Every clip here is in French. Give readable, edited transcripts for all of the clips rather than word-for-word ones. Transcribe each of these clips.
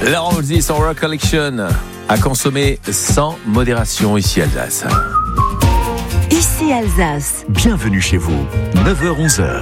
La Roses Horror Collection à consommer sans modération ici Alsace. Ici Alsace. Bienvenue chez vous, 9h-11h.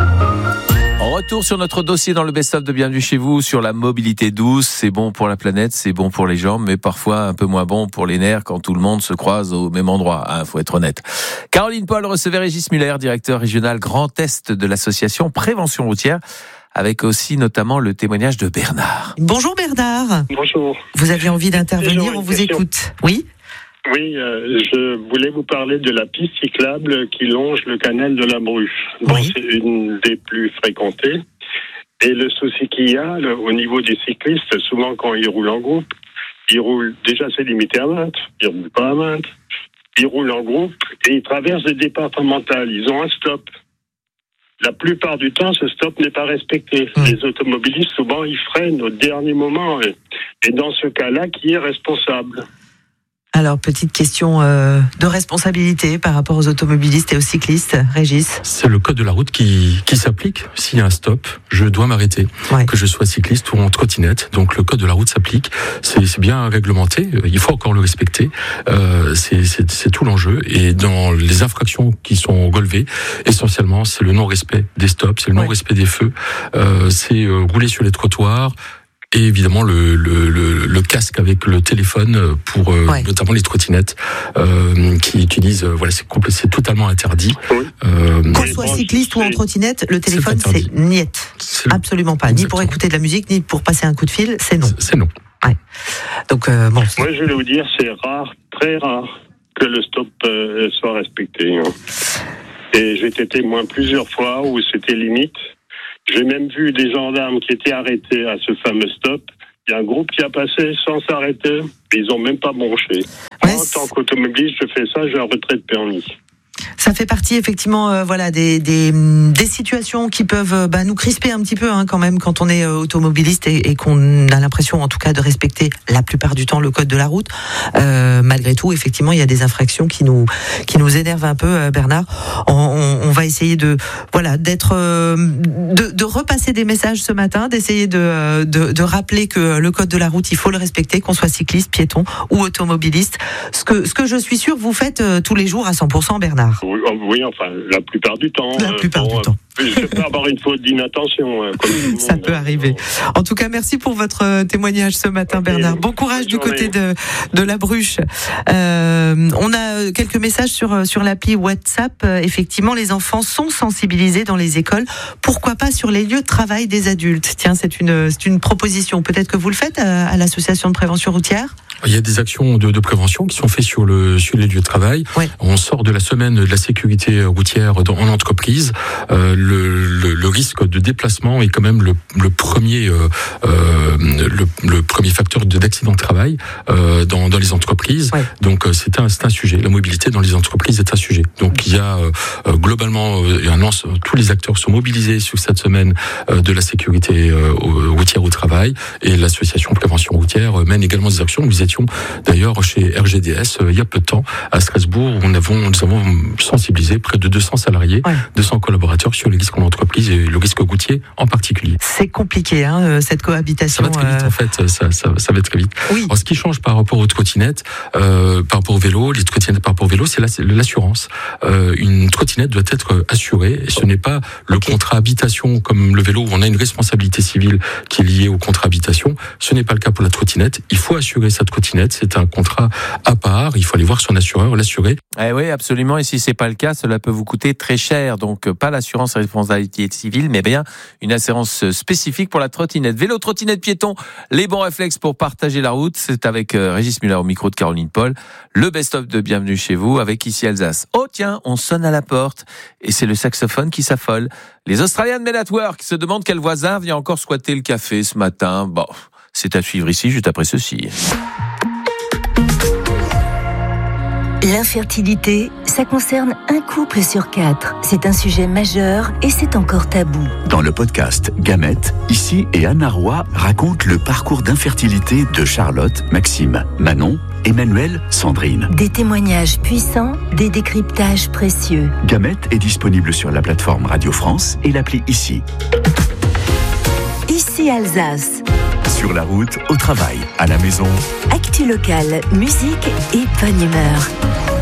Retour sur notre dossier dans le best-of de Bienvenue chez vous sur la mobilité douce. C'est bon pour la planète, c'est bon pour les jambes, mais parfois un peu moins bon pour les nerfs quand tout le monde se croise au même endroit. Faut être honnête. Caroline Paul recevait Régis Muller, directeur régional Grand Est de l'association Prévention Routière, avec aussi notamment le témoignage de Bernard. Bonjour Bernard. Bonjour. Vous aviez envie d'intervenir, on vous écoute. Oui. Oui, je voulais vous parler de la piste cyclable qui longe le canal de la Bruche. Bon, Oui. c'est une des plus fréquentées. Et le souci qu'il y a au niveau des cyclistes, souvent quand ils roulent en groupe, ils roulent, déjà c'est limité à 20, ils ne roulent pas à 20, ils roulent en groupe et ils traversent des départementales, ils ont un stop. La plupart du temps, ce stop n'est pas respecté. Les automobilistes, souvent, ils freinent au dernier moment. Et dans ce cas-là, qui est responsable ? Alors, petite question de responsabilité par rapport aux automobilistes et aux cyclistes. Régis. C'est le code de la route qui s'applique. S'il y a un stop, je dois m'arrêter. Ouais. Que je sois cycliste ou en trottinette. Donc le code de la route s'applique. C'est bien réglementé. Il faut encore le respecter. C'est tout l'enjeu. Et dans les infractions qui sont relevées, essentiellement, c'est le non-respect des stops, c'est le non-respect des feux, c'est rouler sur les trottoirs. Et évidemment le casque avec le téléphone pour notamment les trottinettes qui utilisent c'est totalement interdit. Qu'on soit cycliste ou en trottinette, le téléphone c'est niet. Absolument pas. Ni pour écouter de la musique, ni pour passer un coup de fil, c'est non. C'est non. Ouais. Donc bon. Moi, je vais vous dire, c'est rare, très rare, que le stop soit respecté. Et j'ai été témoin plusieurs fois où c'était limite. J'ai même vu des gendarmes qui étaient arrêtés à ce fameux stop. Il y a un groupe qui a passé sans s'arrêter. Ils n'ont même pas bronché. Ouais, en tant qu'automobiliste, je fais ça, j'ai un retrait de permis. Ça fait partie effectivement des situations qui peuvent nous crisper un petit peu quand même quand on est automobiliste et qu'on a l'impression en tout cas de respecter la plupart du temps le code de la route. Malgré tout, effectivement, il y a des infractions qui nous énervent un peu, Bernard. On va essayer de repasser des messages ce matin, d'essayer de rappeler que le code de la route, il faut le respecter, qu'on soit cycliste, piéton ou automobiliste. Ce que je suis sûr, vous faites tous les jours à 100%, Bernard. Oui, enfin, la plupart du temps. La plupart du temps. Je peux avoir une faute d'inattention. Ça peut arriver. En tout cas, merci pour votre témoignage ce matin, Bernard. Bon courage du côté de la Bruche. On a quelques messages sur l'appli WhatsApp. Effectivement, les enfants sont sensibilisés dans les écoles. Pourquoi pas sur les lieux de travail des adultes ? Tiens, c'est une proposition. Peut-être que vous le faites à l'association de prévention routière ? Il y a des actions de prévention qui sont faites sur les lieux de travail. Ouais. On sort de la semaine de la sécurité routière en entreprise. Le risque de déplacement est quand même le premier facteur d'accident de travail dans les entreprises. Ouais. Donc c'est un sujet. La mobilité dans les entreprises est un sujet. Donc il y a globalement tous les acteurs sont mobilisés sur cette semaine de la sécurité routière au travail, et l'association Prévention Routière mène également des actions. Nous étions d'ailleurs chez RGDS il y a peu de temps à Strasbourg, où nous avons sensibilisé près de 200 salariés, 200 collaborateurs sur les risques en entreprise et le risque routier en particulier. C'est compliqué, cette cohabitation. Ça va très vite, en fait, ça va très vite. Oui. Alors, ce qui change par rapport aux trottinettes, par rapport au vélo, les trottinettes par rapport au vélo, c'est l'assurance. Une trottinette doit être assurée, et ce n'est pas le contrat habitation comme le vélo où on a une responsabilité civile qui est liée au contrat habitation. Ce n'est pas le cas pour la trottinette. Il faut assurer sa trottinette, c'est un contrat à part, il faut aller voir son assureur, l'assurer. Oui, absolument, et si c'est pas le cas, cela peut vous coûter très cher. Donc pas l'assurance responsabilité civile, mais bien une assurance spécifique pour la trottinette. Vélo, trottinette, piéton, les bons réflexes pour partager la route. C'est avec Régis Muller au micro de Caroline Paul. Le best-of de Bienvenue chez vous avec ici Alsace. Oh tiens, on sonne à la porte et c'est le saxophone qui s'affole. Les Australians de Men at Work se demandent quel voisin vient encore squatter le café ce matin. Bon, c'est à suivre ici juste après ceci. L'infertilité, ça concerne un couple sur 4. C'est un sujet majeur et c'est encore tabou. Dans le podcast Gamètes, Ici et Anna Roy racontent le parcours d'infertilité de Charlotte, Maxime, Manon, Emmanuel, Sandrine. Des témoignages puissants, des décryptages précieux. Gamètes est disponible sur la plateforme Radio France et l'appli Ici. Ici Alsace. Sur Sur la route, au travail, à la maison. Actu locale, musique et bonne humeur.